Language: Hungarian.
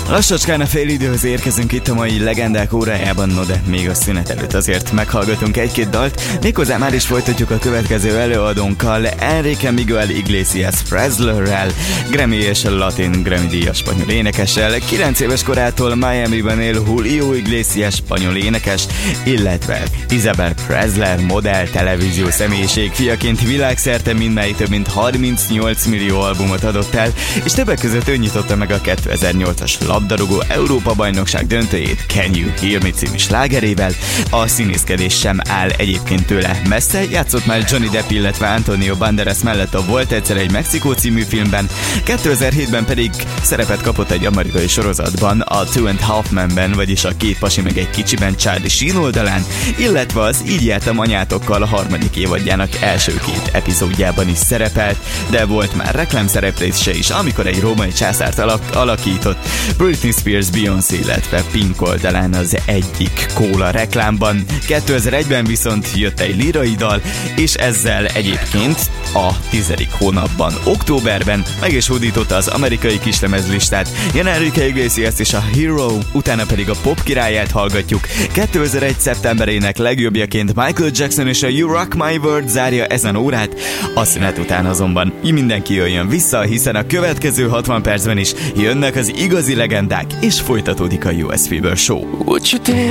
Lassacskán a fél időhöz érkezünk itt a mai legendák órájában, no de még a szünet előtt azért meghallgatunk egy-két dalt, méghozzá már is folytatjuk a következő előadónkkal, Enrique Miguel Iglesias Preslerrel, Grammy és Latin Grammy díjas spanyol énekessel, 9 éves korától Miamiban él Julio Iglesias spanyol énekes, illetve Isabel Presler modell, televízió személyiség, fiaként világszerte mindmely több mint 38 millió albumot adott el, és többek között ő nyitotta meg a 2008-as labdarúgó Európa-bajnokság döntőjét Can You Hear Me című slágerével. A színészkedés sem áll egyébként tőle messze, játszott már Johnny Depp, illetve Antonio Banderas mellett a Volt egyszer egy Mexikó című filmben, 2007-ben pedig szerepet kapott egy amerikai sorozatban, a Two and Half Men-ben, vagyis a Két pasi meg egy kicsiben Charlie Sheen oldalán, illetve az Így jártam anyátokkal a harmadik évadjának első 2 epizódjában is szerepelt, de volt már reklámszereplése is, amikor egy római császárt alakított Britney Spears, Beyoncé, illetve Pink oldalán az egyik kóla reklámban. 2001-ben viszont jött egy lírai dal, és ezzel egyébként a 10. hónapban, októberben meg is hódította az amerikai kislemezlistát. Jön Enrique Iglesias és a Hero, utána pedig a pop királyát hallgatjuk. 2001. szeptemberének legjobbjaként Michael Jackson és a You Rock My World zárja ezen órát, a szünet után azonban mindenki jöjjön vissza, hiszen a következő 60 percben is jönnek az igazi legendák, és folytatódik a US Fever Show.